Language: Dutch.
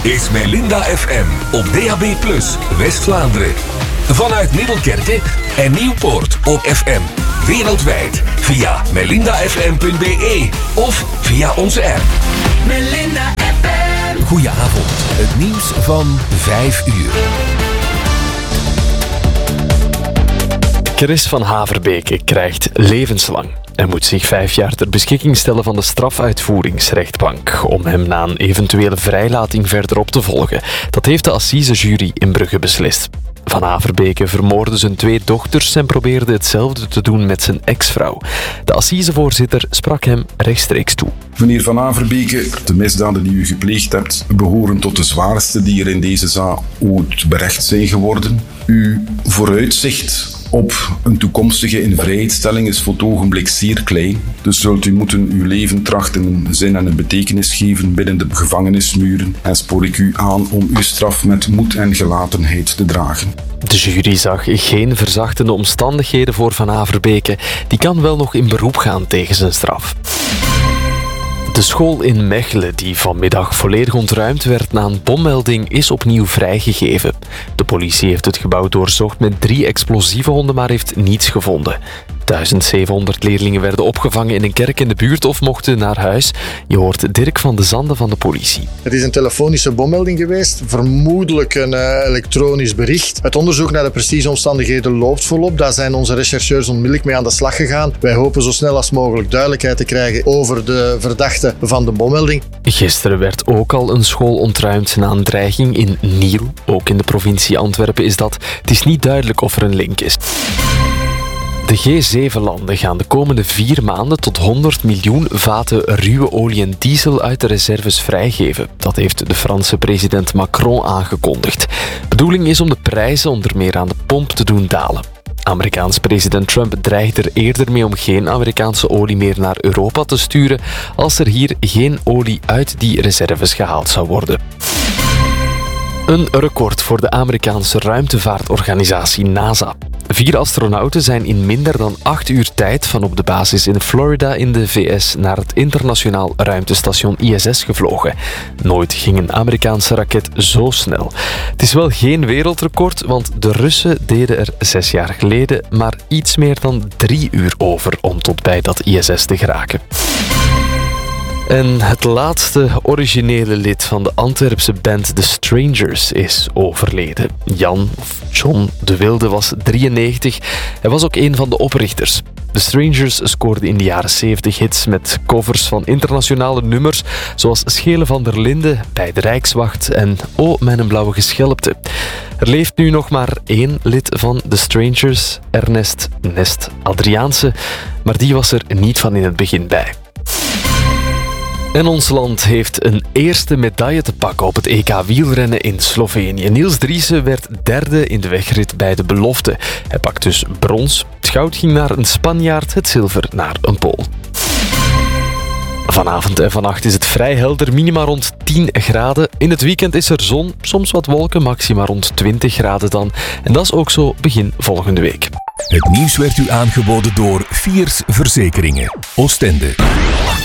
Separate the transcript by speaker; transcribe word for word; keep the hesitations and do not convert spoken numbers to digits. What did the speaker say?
Speaker 1: is Melinda F M op D A B plus, West-Vlaanderen. Vanuit Middelkerke en Nieuwpoort op F M. Wereldwijd via melinda f m punt b e of via onze app.
Speaker 2: Melinda F M.
Speaker 1: Goedenavond, het nieuws van vijf uur.
Speaker 3: Chris van Haverbeke krijgt levenslang en moet zich vijf jaar ter beschikking stellen van de strafuitvoeringsrechtbank om hem na een eventuele vrijlating verder op te volgen. Dat heeft de assisejury in Brugge beslist. Van Haverbeke vermoordde zijn twee dochters en probeerde hetzelfde te doen met zijn ex-vrouw. De assisevoorzitter sprak hem rechtstreeks toe.
Speaker 4: Meneer Van Haverbeke, de misdaden die u gepleegd hebt behoren tot de zwaarste die er in deze zaak ooit berecht zijn geworden. Uw vooruitzicht op een toekomstige invrijheidstelling is voor het ogenblik zeer klein. Dus zult u moeten uw leven trachten een zin en een betekenis geven binnen de gevangenismuren en spoor ik u aan om uw straf met moed en gelatenheid te dragen.
Speaker 3: De jury zag geen verzachtende omstandigheden voor Van Haverbeke. Die kan wel nog in beroep gaan tegen zijn straf. De school in Mechelen, die vanmiddag volledig ontruimd werd na een bommelding, is opnieuw vrijgegeven. De politie heeft het gebouw doorzocht met drie explosieve honden, maar heeft niets gevonden. duizend zevenhonderd leerlingen werden opgevangen in een kerk in de buurt of mochten naar huis. Je hoort Dirk van de Zanden van de politie.
Speaker 5: Het is een telefonische bommelding geweest, vermoedelijk een uh, elektronisch bericht. Het onderzoek naar de precieze omstandigheden loopt volop. Daar zijn onze rechercheurs onmiddellijk mee aan de slag gegaan. Wij hopen zo snel als mogelijk duidelijkheid te krijgen over de verdachte van de bommelding.
Speaker 3: Gisteren werd ook al een school ontruimd na een dreiging in Niel. Ook in de provincie Antwerpen is dat. Het is niet duidelijk of er een link is. De G zeven landen gaan de komende vier maanden tot honderd miljoen vaten ruwe olie en diesel uit de reserves vrijgeven. Dat heeft de Franse president Macron aangekondigd. De bedoeling is om de prijzen onder meer aan de pomp te doen dalen. Amerikaans president Trump dreigt er eerder mee om geen Amerikaanse olie meer naar Europa te sturen als er hier geen olie uit die reserves gehaald zou worden. Een record voor de Amerikaanse ruimtevaartorganisatie NASA. Vier astronauten zijn in minder dan acht uur tijd van op de basis in Florida in de V S naar het internationaal ruimtestation I S S gevlogen. Nooit ging een Amerikaanse raket zo snel. Het is wel geen wereldrecord, want de Russen deden er zes jaar geleden maar iets meer dan drie uur over om tot bij dat I S S te geraken. En het laatste originele lid van de Antwerpse band The Strangers is overleden. Jan, of John de Wilde, was drieënnegentig. Hij was ook een van de oprichters. The Strangers scoorden in de jaren zeventig hits met covers van internationale nummers, zoals Schelen van der Linde, Bij de Rijkswacht en O, mijn blauwe geschelpte. Er leeft nu nog maar één lid van The Strangers, Ernest Nest Adriaanse, maar die was er niet van in het begin bij. En ons land heeft een eerste medaille te pakken op het E K wielrennen in Slovenië. Niels Driessen werd derde in de wegrit bij de belofte. Hij pakt dus brons. Het goud ging naar een Spanjaard, het zilver naar een Pool. Vanavond en vannacht is het vrij helder, minima rond tien graden. In het weekend is er zon, soms wat wolken, maxima rond twintig graden dan. En dat is ook zo begin volgende week.
Speaker 1: Het nieuws werd u aangeboden door Fiers Verzekeringen, Oostende.